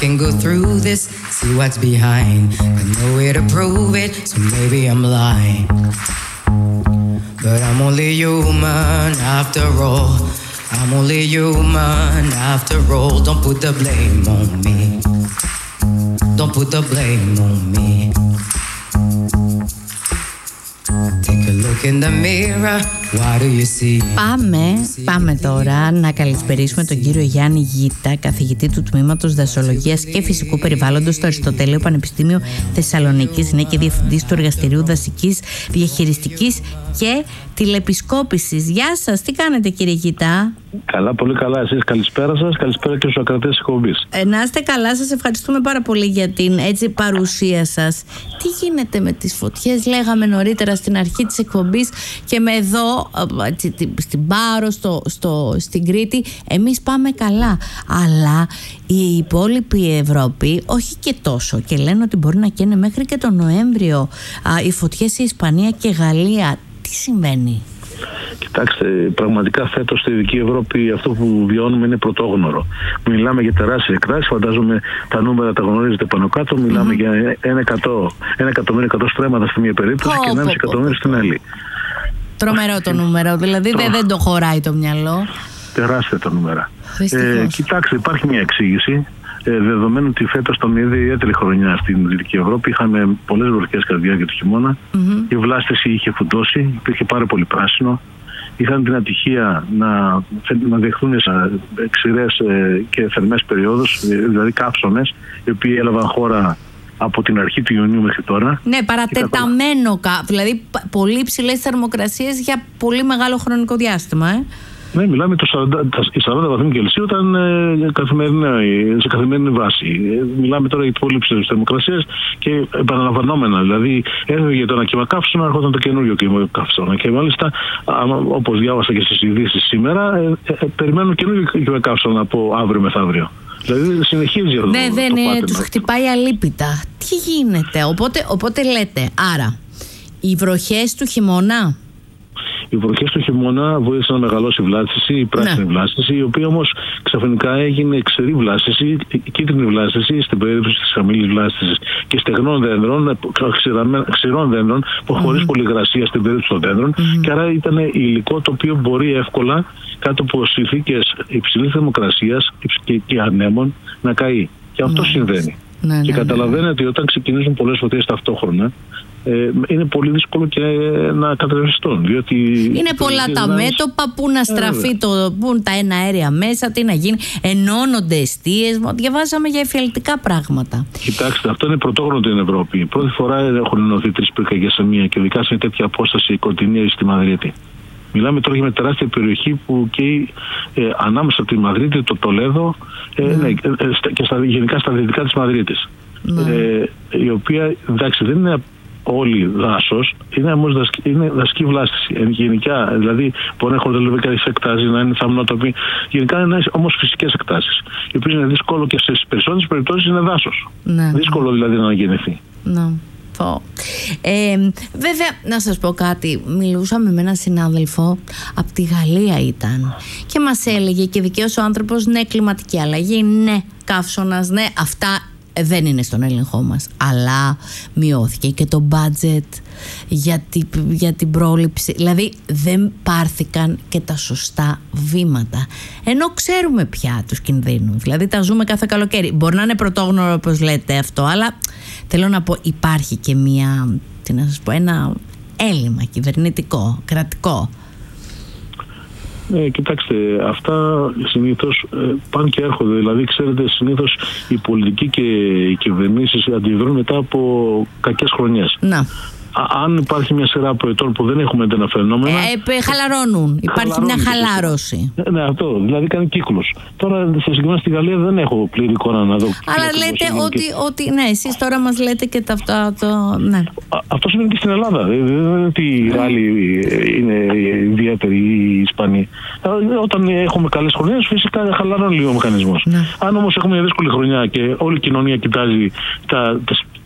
Can go through this, see what's behind. Got no way to prove it, so maybe I'm lying. But I'm only human after all. I'm only human after all. Don't put the blame on me. Don't put the blame on me. Take a look in the mirror. What do you see? Πάμε τώρα να καλησπερίσουμε τον κύριο Γιάννη Γίτα, καθηγητή του Τμήματος Δασολογίας και Φυσικού Περιβάλλοντος στο Αριστοτέλειο Πανεπιστήμιο Θεσσαλονίκης. Είναι και διευθυντής του Εργαστηρίου Δασικής Διαχειριστικής και Τηλεπισκόπησης. Γεια σας, τι κάνετε κύριε Γίτα? Καλά, πολύ καλά. Εσείς καλησπέρα σας, καλησπέρα και στους ακρατές της εκπομπής. Να είστε καλά, σας ευχαριστούμε πάρα πολύ για την παρουσία σας. Τι γίνεται με τις φωτιές? Λέγαμε νωρίτερα στην αρχή της εκπομπής και με εδώ στην Πάρο, στην Κρήτη, εμείς πάμε καλά. Αλλά η υπόλοιπη Ευρώπη όχι και τόσο, και λένε ότι μπορεί να καίνε μέχρι και τον Νοέμβριο οι φωτιές σε Ισπανία και Γαλλία. Τι σημαίνει? Κοιτάξτε, πραγματικά φέτος στη Δυτική Ευρώπη αυτό που βιώνουμε είναι πρωτόγνωρο. Μιλάμε για τεράστιες εκτάσεις, φαντάζομαι τα νούμερα τα γνωρίζετε πάνω κάτω. Μιλάμε για 1.100.000 στρέμματα στη μία περίπτωση και 1,5 εκατομμύριο στην άλλη. Τρομερό το νούμερο, δηλαδή δεν το χωράει το μυαλό. Τεράστια τα νούμερα. Κοιτάξτε, υπάρχει μια εξήγηση. Δεδομένου ότι φέτος ήταν μια ιδιαίτερη χρονιά στην Δυτική Ευρώπη, είχαμε πολλές βροχές κατά τη διάρκεια του χειμώνα. Η βλάστηση είχε φουντώσει, υπήρχε πάρα πολύ πράσινο. Είχαν την ατυχία να δεχθούν ξηρές και θερμές περιόδους, δηλαδή καύσωνες, οι οποίοι έλαβαν χώρα από την αρχή του Ιουνίου μέχρι τώρα. Ναι, παρατεταμένο, δηλαδή πολύ ψηλές θερμοκρασίες για πολύ μεγάλο χρονικό διάστημα. Ναι, μιλάμε οι 40 βαθμοί Κελσίου ήταν σε καθημερινή βάση. Μιλάμε τώρα για πολύ ψηλές θερμοκρασίες και επαναλαμβανόμενα. Δηλαδή, έφευγε το ένα κύμα καύσωνα, έρχονταν το καινούριο κύμα καύσωνα. Και μάλιστα, όπως διάβασα και στις ειδήσεις σήμερα, περιμένουν καινούριο κύμα καύσωνα από αύριο μεθαύριο. Δηλαδή συνεχίζει αυτό. Ναι, τους χτυπάει αλίπητα. Τι γίνεται? Οπότε λέτε, άρα, οι βροχές του χειμώνα. Οι βροχές του χειμώνα βοήθησαν να μεγαλώσει η βλάστηση, η πράσινη βλάστηση, η οποία όμως ξαφνικά έγινε ξερή βλάστηση, κίτρινη βλάστηση στην περίπτωση της χαμηλής βλάστησης και στεγνών δέντρων, ξηρών δέντρων, χωρίς πολύ υγρασία στην περίπτωση των δέντρων. Και άρα ήταν υλικό το οποίο μπορεί εύκολα κάτω από συνθήκες υψηλής θερμοκρασίας και ανέμων να καεί. Και αυτό συμβαίνει. Και καταλαβαίνετε ότι όταν ξεκινήσουν πολλές φωτιές ταυτόχρονα, είναι πολύ δύσκολο και να κατρευστούν. Είναι πολλά τα μέτωπα, πού να στραφεί πού τα εναέρια μέσα, τι να γίνει, ενώνονται εστίες. Διαβάζαμε για εφιαλτικά πράγματα. Κοιτάξτε, αυτό είναι πρωτόγνωρο στην Ευρώπη. Πρώτη φορά έχουν ενωθεί 3 πυρκαγιές σε μία και ειδικά σε τέτοια απόσταση κοντινή στη Μαδρίτη. Μιλάμε τώρα για μια τεράστια περιοχή που καίει ανάμεσα από τη Μαδρίτη, το Τολέδο και γενικά στα δυτικά της Μαδρίτης. Η οποία, εντάξει, δεν είναι όλη δάσος, είναι δασική βλάστηση. Γενικά, δηλαδή, μπορεί να έχουν δελβικές εκτάσεις, να είναι θαμνότοποι. Γενικά είναι όμως φυσικές εκτάσεις, οι οποίες είναι δύσκολο και στις περισσότερες περιπτώσεις είναι δάσος. Δύσκολο δηλαδή να αναγεννηθεί. Βέβαια, να σας πω κάτι. Μιλούσαμε με έναν συνάδελφο από τη Γαλλία ήταν και μας έλεγε, και δικαίως ο άνθρωπος, ναι, κλιματική αλλαγή, ναι, καύσωνας, ναι, αυτά δεν είναι στον έλεγχό μας, αλλά μειώθηκε και το budget για την πρόληψη. Δηλαδή δεν πάρθηκαν και τα σωστά βήματα, ενώ ξέρουμε πια τους κινδύνους. Δηλαδή τα ζούμε κάθε καλοκαίρι. Μπορεί να είναι πρωτόγνωρο όπως λέτε αυτό, αλλά θέλω να πω, υπάρχει και ένα έλλειμμα κυβερνητικό, κρατικό. Κοιτάξτε, αυτά συνήθως πάνε και έρχονται. Δηλαδή, ξέρετε, συνήθως οι πολιτικοί και οι κυβερνήσεις αντιδρούν μετά από κακές χρονιές. Αν υπάρχει μια σειρά από ετών που δεν έχουμε έντονα φαινόμενα. Χαλαρώνουν. Υπάρχει μια χαλάρωση. Ναι, αυτό. Δηλαδή κάνει κύκλους. Τώρα, συγκεκριμένα στη Γαλλία δεν έχω πλήρη εικόνα να δω. Αλλά λέτε ότι. Ναι, εσείς τώρα μας λέτε και αυτά. Ναι. Αυτό συμβαίνει και στην Ελλάδα. Δεν είναι ότι οι Γάλλοι είναι ιδιαίτεροι ή οι Ισπανοί. Όταν έχουμε καλές χρονιές, φυσικά χαλαρώνει λίγο ο μηχανισμός. Αν όμως έχουμε μια δύσκολη χρονιά και όλη η κοινωνία κοιτάζει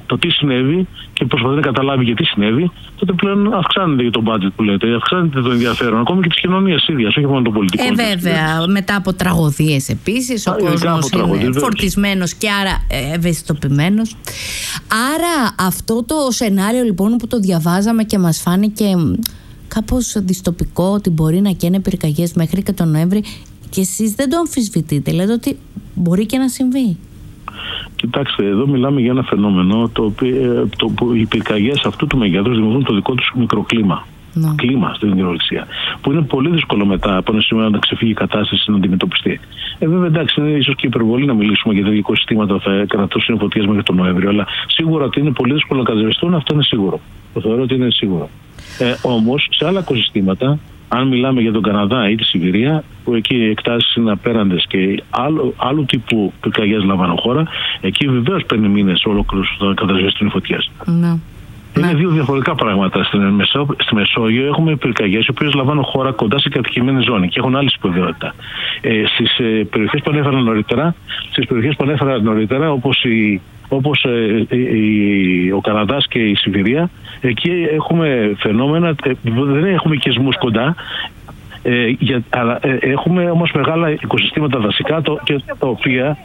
το τι συνέβη και προσπαθεί να καταλάβει γιατί συνέβη, τότε πλέον αυξάνεται και το budget που λέτε, αυξάνεται το ενδιαφέρον ακόμη και τη κοινωνία ίδια, όχι μόνο το πολιτικό. Βέβαια, μετά από τραγωδίες επίσης, ο κόσμος είναι φορτισμένος και άρα ευαισθητοποιημένος. Άρα αυτό το σενάριο λοιπόν που το διαβάζαμε και μας φάνηκε κάπως δυστοπικό, ότι μπορεί να καίνε πυρκαγιές μέχρι και τον Νοέμβρη, και εσείς δεν το αμφισβητείτε, λέτε ότι μπορεί και να συμβεί. Κοιτάξτε, εδώ μιλάμε για ένα φαινόμενο που οι πυρκαγιές αυτού του μεγέθους δημιουργούν το δικό τους μικροκλίμα. Κλίμα στην κυριολεξία. Που είναι πολύ δύσκολο μετά από ένα σημείο να ξεφύγει η κατάσταση, να αντιμετωπιστεί. Βέβαια, εντάξει, είναι ίσως και υπερβολή να μιλήσουμε για τέτοια οικοσυστήματα που θα κρατήσουν φωτιές μέχρι τον Νοέμβριο. Αλλά σίγουρα ότι είναι πολύ δύσκολο να κατασκευαστούν, αυτό είναι σίγουρο. Το θεωρώ ότι είναι σίγουρο. Όμως, σε άλλα οικοσυστήματα, αν μιλάμε για τον Καναδά ή τη Σιβηρία, που εκεί οι εκτάσεις είναι απέραντες και άλλου τύπου πυρκαγιές λαμβάνουν χώρα, εκεί βεβαίως παίρνει μήνες ολόκληρους να κατασκευαστούν οι φωτιές. Είναι δύο διαφορετικά πράγματα. Στη Μεσόγειο έχουμε πυρκαγιές οι οποίες λαμβάνουν χώρα κοντά σε κατοικημένη ζώνη και έχουν άλλη σπουδαιότητα. Στις περιοχές που ανέφερα νωρίτερα, όπως ο Καναδάς και η Σιβηρία, εκεί έχουμε φαινόμενα, δεν έχουμε οικισμούς κοντά, αλλά έχουμε όμως μεγάλα οικοσυστήματα δασικά, τα οποία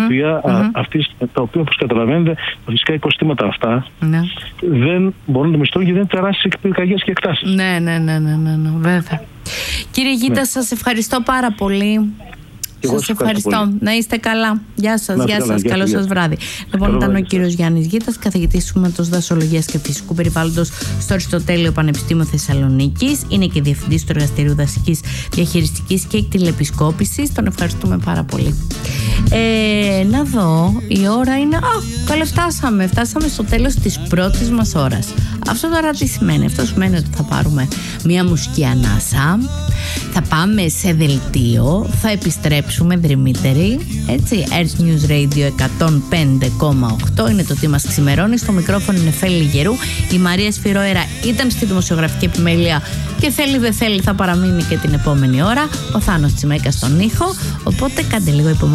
όπως καταλαβαίνετε, τα φυσικά οικοσυστήματα αυτά δεν μπορούν να μισθούν γιατί είναι τεράστιες πυρκαγιές και εκτάσεις. Ναι, βέβαια. Κύριε Γίτα, σας ευχαριστώ πάρα πολύ. Σας ευχαριστώ. Να είστε καλά. Γεια σας. Καλό σας βράδυ. Λοιπόν, ήταν ο κύριος Γιάννης Γίτας, καθηγητής Τμήματος Δασολογίας και Φυσικού Περιβάλλοντος στο Αριστοτέλειο Πανεπιστήμιο Θεσσαλονίκης. Είναι και διευθυντής του Εργαστηρίου Δασικής Διαχειριστικής και Τηλεπισκόπησης. Τον ευχαριστούμε πάρα πολύ. Να δω, η ώρα είναι. Φτάσαμε στο τέλος της πρώτης μας ώρας. Αυτό τώρα τι σημαίνει? Αυτό σημαίνει ότι θα πάρουμε μια μουσική ανάσα, θα πάμε σε δελτίο, θα επιστρέψουμε δρυμύτεροι, έτσι. Earth News Radio 105,8 είναι το τι μας ξημερώνει. Στο μικρόφωνο είναι Φέλη Γερού. Η Μαρία Σφυρόερα ήταν στη δημοσιογραφική επιμέλεια και θέλει δεν θέλει θα παραμείνει και την επόμενη ώρα. Ο Θάνος Τσιμέκας στον ήχο. Οπότε κάντε λίγο υπομονή.